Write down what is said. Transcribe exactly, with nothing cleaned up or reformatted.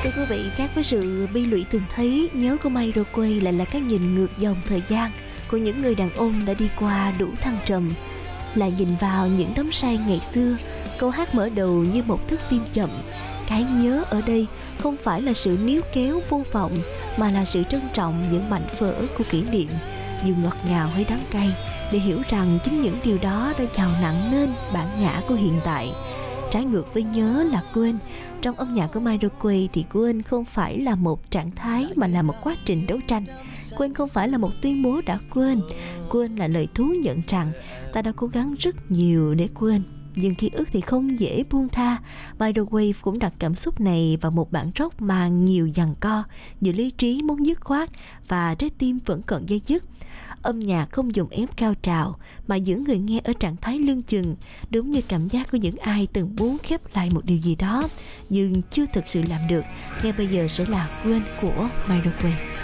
Thưa quý vị, khác với sự bi lụy thường thấy, nhớ của Miroquay lại là cái nhìn ngược dòng thời gian của những người đàn ông đã đi qua đủ thăng trầm. Lại nhìn vào những đắm say ngày xưa, câu hát mở đầu như một thước phim chậm. Cái nhớ ở đây không phải là sự níu kéo vô vọng, mà là sự trân trọng những mảnh vỡ của kỷ niệm, dù ngọt ngào hay đắng cay, để hiểu rằng chính những điều đó đã giàu nặng nên bản ngã của hiện tại. Trái ngược với nhớ là quên. Trong âm nhạc của Miroquay thì quên không phải là một trạng thái mà là một quá trình đấu tranh. Quên không phải là một tuyên bố đã quên. Quên là lời thú nhận rằng ta đã cố gắng rất nhiều để quên, nhưng ký ức thì không dễ buông tha. Miroquay cũng đặt cảm xúc này vào một bản rock mang nhiều giằng co, nhiều lý trí muốn dứt khoát và trái tim vẫn còn dây dứt. Âm nhạc không dùng ép cao trào mà giữ người nghe ở trạng thái lưng chừng, đúng như cảm giác của những ai từng muốn khép lại một điều gì đó nhưng chưa thực sự làm được. Ngay bây giờ sẽ là Quên của Miroquay.